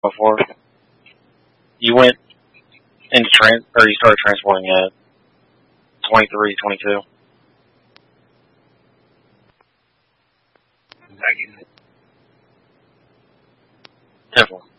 before. You went into you started transporting at 23, 22. Definitely.